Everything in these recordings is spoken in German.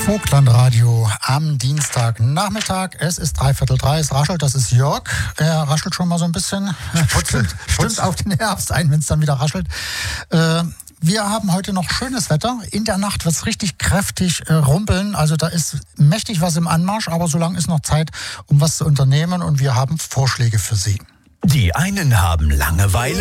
Vogtlandradio am Dienstagnachmittag. Es ist 2:45. Es raschelt, das ist Jörg. Er raschelt schon mal so ein bisschen. Stimmt auf den Herbst ein, wenn es dann wieder raschelt. Wir haben heute noch schönes Wetter. In der Nacht wird es richtig kräftig rumpeln. Also da ist mächtig was im Anmarsch, aber so lange ist noch Zeit, um was zu unternehmen. Und wir haben Vorschläge für Sie. Die einen haben Langeweile,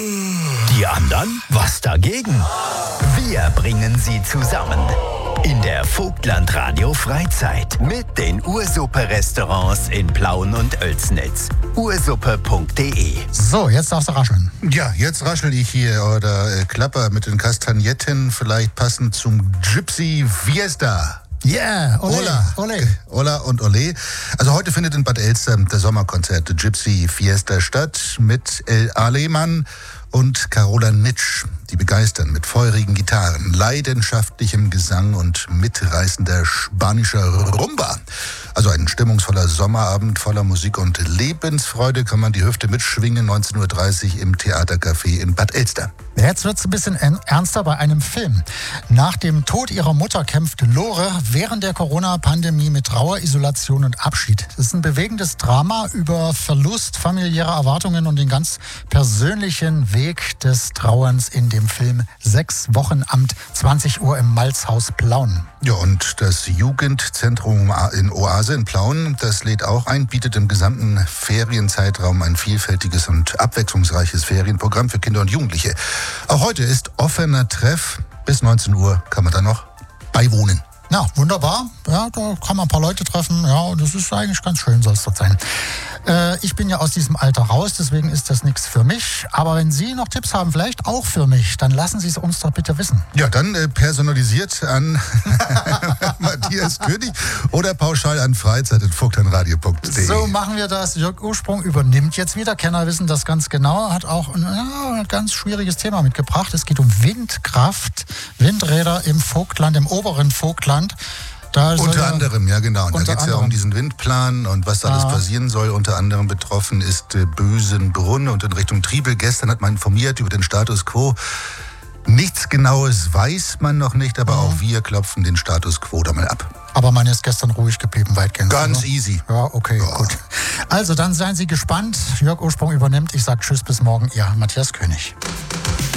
die anderen was dagegen. Wir bringen sie zusammen in der Vogtlandradio Freizeit mit den Ursuppe-Restaurants in Plauen und Oelsnitz. ursuppe.de. So, jetzt darfst du rascheln. Ja, jetzt raschel ich hier oder klapper mit den Kastagnetten, vielleicht passend zum Gypsy Fiesta. Yeah, ole. Ola und Ole. Also heute findet in Bad Elster der Sommerkonzert Gypsy Fiesta statt mit El Alemann und Carola Nitsch. Die begeistern mit feurigen Gitarren, leidenschaftlichem Gesang und mitreißender spanischer Rumba. Also ein stimmungsvoller Sommerabend voller Musik und Lebensfreude, kann man die Hüfte mitschwingen, 19.30 Uhr im Theatercafé in Bad Elster. Jetzt wird es ein bisschen ernster bei einem Film. Nach dem Tod ihrer Mutter kämpft Lore während der Corona-Pandemie mit Trauer, Isolation und Abschied. Es ist ein bewegendes Drama über Verlust, familiäre Erwartungen und den ganz persönlichen Weg des Trauerns in dem Film 6 Wochenamt, 20 Uhr im Malzhaus Plauen. Ja, und das Jugendzentrum in Oase in Plauen, das lädt auch ein, bietet im gesamten Ferienzeitraum ein vielfältiges und abwechslungsreiches Ferienprogramm für Kinder und Jugendliche. Auch heute ist offener Treff. Bis 19 Uhr kann man da noch beiwohnen. Ja, wunderbar. Ja, da kann man ein paar Leute treffen. Ja, und das ist eigentlich ganz schön, soll es dort sein. Ich bin ja aus diesem Alter raus, deswegen ist das nichts für mich. Aber wenn Sie noch Tipps haben, vielleicht auch für mich, dann lassen Sie es uns doch bitte wissen. Ja, dann personalisiert an Matthias König oder pauschal an freizeit@vogtlandradio.de. So machen wir das. Jörg Ursprung übernimmt jetzt wieder. Kenner wissen das ganz genau. Hat auch ein ganz schwieriges Thema mitgebracht. Es geht um Windkraft, Windräder im Vogtland, im oberen Vogtland. Unter anderem, ja genau. Und da geht es ja um diesen Windplan und was da alles passieren soll. Unter anderem betroffen ist Bösenbrunn und in Richtung Triebel. Gestern hat man informiert über den Status Quo. Nichts Genaues weiß man noch nicht, aber auch wir klopfen den Status Quo da mal ab. Aber man ist gestern ruhig geblieben, weitgehend. Ganz easy. Ja, okay, gut. Also dann seien Sie gespannt. Jörg Ursprung übernimmt. Ich sage Tschüss, bis morgen. Ihr Matthias König.